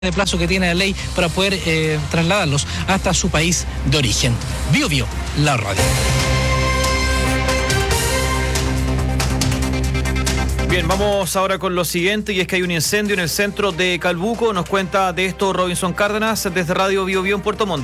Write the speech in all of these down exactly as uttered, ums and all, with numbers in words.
de plazo que tiene la ley para poder eh, trasladarlos hasta su país de origen. Bio Bio, la radio. Bien, vamos ahora con lo siguiente, y es que hay un incendio en el centro de Calbuco. Nos cuenta de esto Robinson Cárdenas desde Radio Bio Bio en Puerto Montt.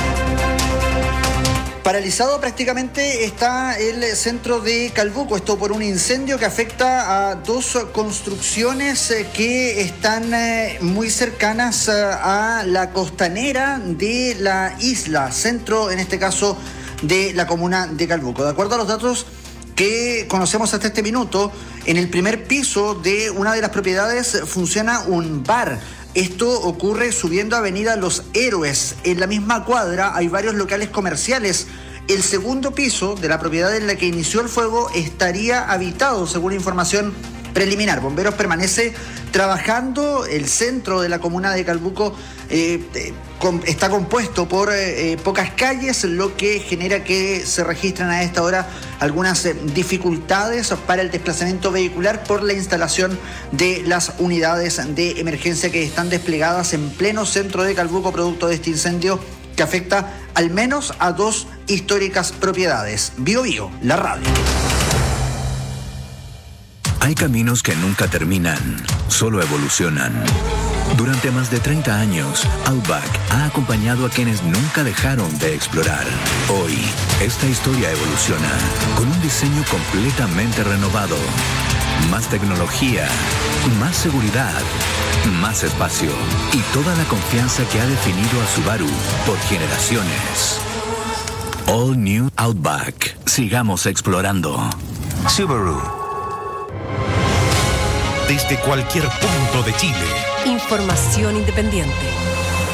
Paralizado prácticamente está el centro de Calbuco, esto por un incendio que afecta a dos construcciones que están muy cercanas a la costanera de la isla, centro en este caso de la comuna de Calbuco. De acuerdo a los datos que conocemos hasta este minuto, en el primer piso de una de las propiedades funciona un bar. Esto ocurre subiendo Avenida Los Héroes. En la misma cuadra hay varios locales comerciales. El segundo piso de la propiedad en la que inició el fuego estaría habitado, según información preliminar. Bomberos permanece trabajando. El centro de la comuna de Calbuco eh, eh, com, está compuesto por eh, pocas calles, lo que genera que se registran a esta hora algunas eh, dificultades para el desplazamiento vehicular por la instalación de las unidades de emergencia que están desplegadas en pleno centro de Calbuco, producto de este incendio que afecta al menos a dos históricas propiedades. Bio Bio, la radio. Hay caminos que nunca terminan, solo evolucionan. Durante más de treinta años, Outback ha acompañado a quienes nunca dejaron de explorar. Hoy, esta historia evoluciona con un diseño completamente renovado. Más tecnología, más seguridad, más espacio y toda la confianza que ha definido a Subaru por generaciones. All New Outback. Sigamos explorando. Subaru. Desde cualquier punto de Chile. Información independiente.